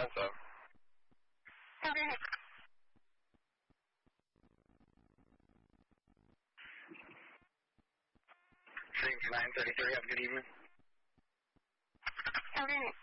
That's up. Okay. 933, have a good evening. Okay.